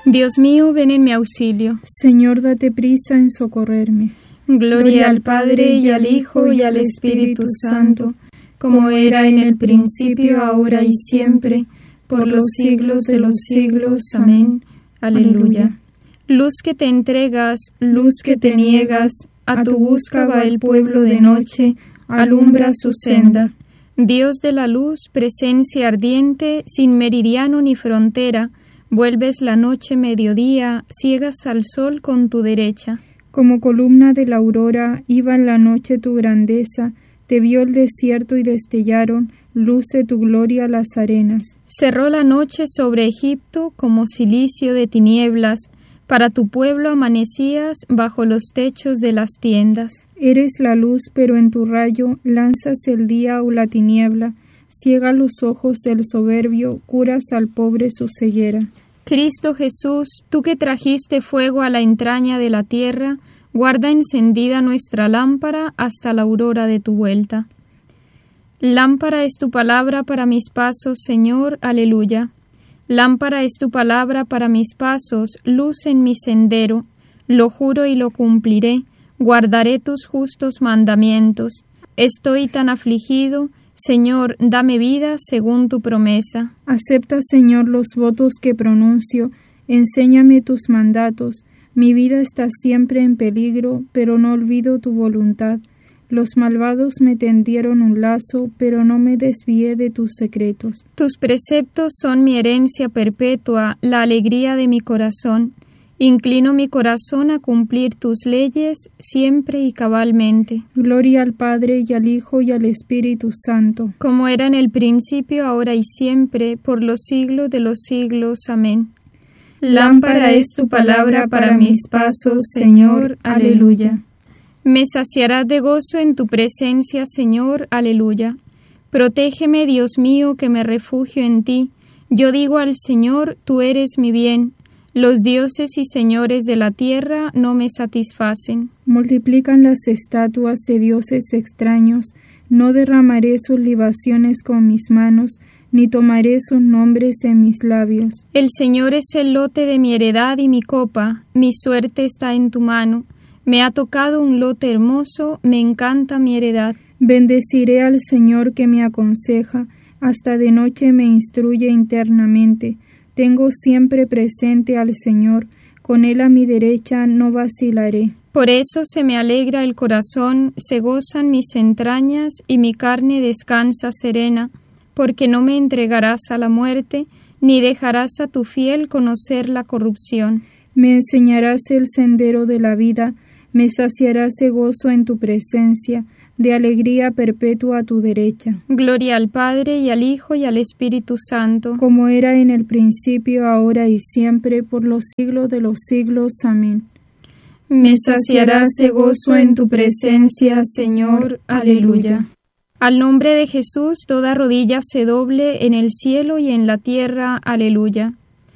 Dios mío, ven en mi auxilio. Señor, date prisa en socorrerme. Gloria al Padre, y al Hijo, y al Espíritu Santo, como era en el principio, ahora y siempre, por los siglos de los siglos. Amén. Aleluya. Luz que te entregas, luz que te niegas, a tu busca va el pueblo de noche, alumbra su senda. Dios de la luz, presencia ardiente, sin meridiano ni frontera, vuelves la noche mediodía, ciegas al sol con tu derecha. Como columna de la aurora, iba en la noche tu grandeza, te vio el desierto y destellaron, luce tu gloria las arenas. Cerró la noche sobre Egipto como cilicio de tinieblas, para tu pueblo amanecías bajo los techos de las tiendas. Eres la luz, pero en tu rayo lanzas el día o la tiniebla, ciega los ojos del soberbio, curas al pobre su ceguera. Cristo Jesús, tú que trajiste fuego a la entraña de la tierra, guarda encendida nuestra lámpara hasta la aurora de tu vuelta. Lámpara es tu palabra para mis pasos, Señor, aleluya. Lámpara es tu palabra para mis pasos, luz en mi sendero. Lo juro y lo cumpliré, guardaré tus justos mandamientos. Estoy tan afligido, Señor, dame vida según tu promesa. Acepta, Señor, los votos que pronuncio, enséñame tus mandatos. Mi vida está siempre en peligro, pero no olvido tu voluntad. Los malvados me tendieron un lazo, pero no me desvié de tus secretos. Tus preceptos son mi herencia perpetua, la alegría de mi corazón. Inclino mi corazón a cumplir tus leyes siempre y cabalmente. Gloria al Padre, y al Hijo, y al Espíritu Santo. Como era en el principio, ahora y siempre, por los siglos de los siglos. Amén. Lámpara es tu palabra para mis pasos, Señor. Aleluya. Me saciarás de gozo en tu presencia, Señor. Aleluya. Protégeme, Dios mío, que me refugio en ti. Yo digo al Señor, tú eres mi bien. Los dioses y señores de la tierra no me satisfacen. Multiplican las estatuas de dioses extraños. No derramaré sus libaciones con mis manos, ni tomaré sus nombres en mis labios. El Señor es el lote de mi heredad y mi copa. Mi suerte está en tu mano. Me ha tocado un lote hermoso, me encanta mi heredad. Bendeciré al Señor que me aconseja, hasta de noche me instruye internamente. Tengo siempre presente al Señor, con Él a mi derecha no vacilaré. Por eso se me alegra el corazón, se gozan mis entrañas y mi carne descansa serena, porque no me entregarás a la muerte, ni dejarás a tu fiel conocer la corrupción. Me enseñarás el sendero de la vida, me saciarás de gozo en tu presencia, de alegría perpetua a tu derecha. Gloria al Padre, y al Hijo, y al Espíritu Santo. Como era en el principio, ahora y siempre, por los siglos de los siglos. Amén. Me saciarás de gozo en tu presencia, Señor. Aleluya. Al nombre de Jesús, toda rodilla se doble en el cielo y en la tierra. Aleluya.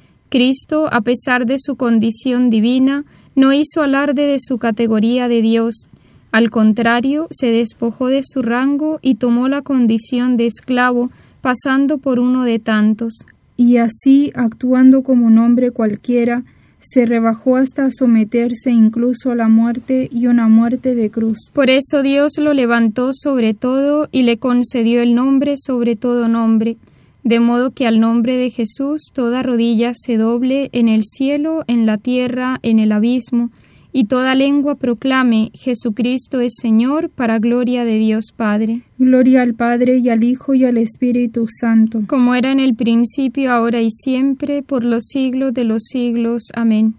Cristo, a pesar de su condición divina, no hizo alarde de su categoría de Dios. Al contrario, se despojó de su rango y tomó la condición de esclavo, pasando por uno de tantos. Y así, actuando como un hombre cualquiera, se rebajó hasta someterse incluso a la muerte, y una muerte de cruz. Por eso Dios lo levantó sobre todo y le concedió el nombre sobre todo nombre, de modo que al nombre de Jesús toda rodilla se doble en el cielo, en la tierra, en el abismo, y toda lengua proclame: Jesucristo es Señor, para gloria de Dios Padre. Gloria al Padre, y al Hijo, y al Espíritu Santo. Como era en el principio, ahora y siempre, por los siglos de los siglos. Amén.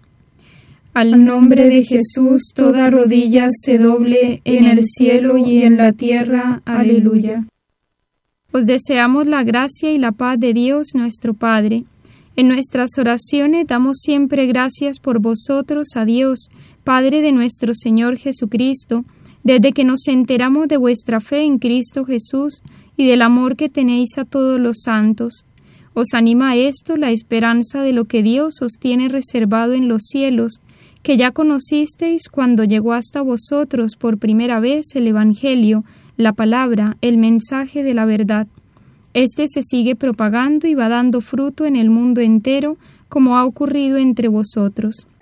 Al nombre de Jesús toda rodilla se doble en el cielo y en la tierra. Aleluya. Os deseamos la gracia y la paz de Dios nuestro Padre. En nuestras oraciones damos siempre gracias por vosotros a Dios, Padre de nuestro Señor Jesucristo, desde que nos enteramos de vuestra fe en Cristo Jesús y del amor que tenéis a todos los santos. Os anima a esto la esperanza de lo que Dios os tiene reservado en los cielos, que ya conocisteis cuando llegó hasta vosotros por primera vez el Evangelio, la palabra, el mensaje de la verdad. Este se sigue propagando y va dando fruto en el mundo entero, como ha ocurrido entre vosotros.